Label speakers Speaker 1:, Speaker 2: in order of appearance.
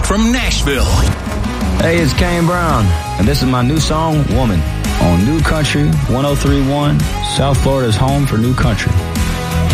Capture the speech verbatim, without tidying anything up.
Speaker 1: from Nashville.
Speaker 2: Hey, it's Kane Brown, and this is my new song, Woman, on New Country one oh three point one, South Florida's home for new country.